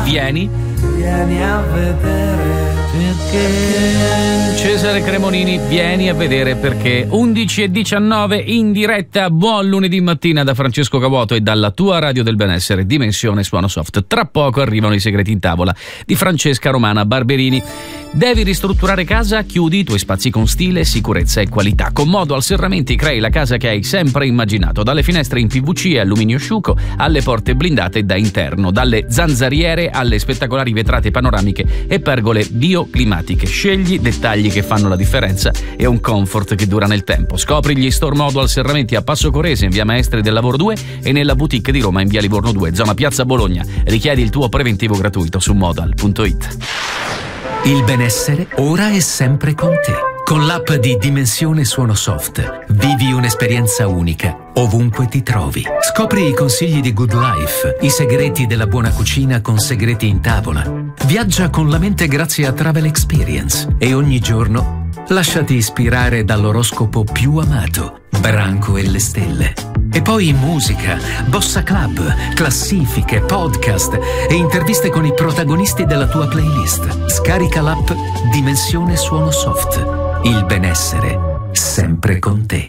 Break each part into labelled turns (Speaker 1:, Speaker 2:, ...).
Speaker 1: Vieni
Speaker 2: a vedere perché.
Speaker 1: Cesare Cremonini, vieni a vedere perché. 11:19 in diretta. Buon lunedì mattina da Francesco Cavuoto e dalla tua radio del benessere, Dimensione Suono Soft. Tra poco arrivano i segreti in tavola di Francesca Romana Barberini. Devi ristrutturare casa? Chiudi i tuoi spazi con stile, sicurezza e qualità. Con Modual Serramenti crei la casa che hai sempre immaginato, dalle finestre in PVC e alluminio asciugo alle porte blindate da interno, dalle zanzariere alle spettacolari vetrate panoramiche e pergole bioclimatiche. Scegli dettagli che fanno la differenza e un comfort che dura nel tempo. Scopri gli store Modual Serramenti a Passo Corese in via Maestri del Lavoro 2 e nella boutique di Roma in via Livorno 2, zona Piazza Bologna. Richiedi il tuo preventivo gratuito su modal.it.
Speaker 3: Il benessere ora è sempre con te. Con l'app di Dimensione Suono Soft vivi un'esperienza unica ovunque ti trovi. Scopri i consigli di Good Life, i segreti della buona cucina con segreti in tavola. Viaggia con la mente grazie a Travel Experience e ogni giorno lasciati ispirare dall'oroscopo più amato, Branco e le stelle. E poi musica, bossa club, classifiche, podcast e interviste con i protagonisti della tua playlist. Scarica l'app Dimensione Suono Soft. Il benessere sempre con te.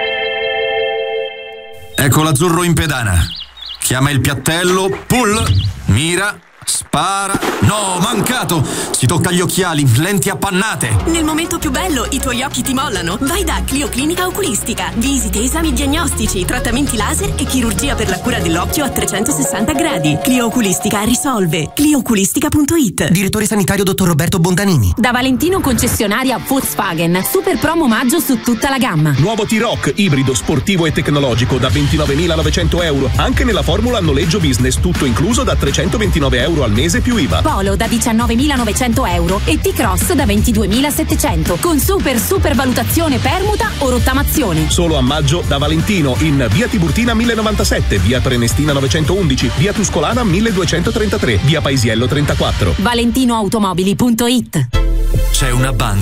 Speaker 4: Ecco l'azzurro in pedana. Chiama il piattello, pull, mira, spara. No, mancato! Si tocca gli occhiali, lenti appannate.
Speaker 5: Nel momento più bello i tuoi occhi ti mollano? Vai da Clio Clinica Oculistica. Visite, esami diagnostici, trattamenti laser e chirurgia per la cura dell'occhio a 360 gradi. Clio Oculistica risolve. clioculistica.it.
Speaker 6: Direttore sanitario dottor Roberto Bondanini.
Speaker 7: Da Valentino concessionaria Volkswagen. Super promo maggio su tutta la gamma.
Speaker 8: Nuovo T-Roc ibrido sportivo e tecnologico da 29.900 euro. Anche nella formula noleggio business, tutto incluso da 329 euro al mese più IVA.
Speaker 7: Polo da 19.900 euro e T-Cross da 22.700 con super valutazione permuta o rottamazione.
Speaker 8: Solo a maggio da Valentino in via Tiburtina 1097, via Prenestina 911, via Tuscolana 1233, via Paisiello 34.
Speaker 7: ValentinoAutomobili.it.
Speaker 3: C'è una banca